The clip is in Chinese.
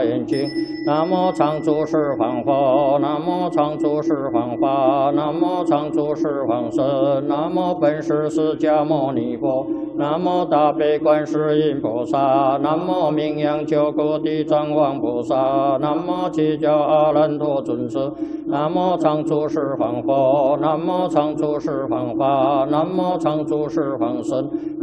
眼睛。南无常住十方佛，南无常住十方法，南无常住十方身，南无本师释迦牟尼佛，南无大悲观世音菩萨，南无名扬救苦地藏王菩萨，南无七教阿难陀尊者，南无常住十方佛，南无常住十方法，南无常住十方身，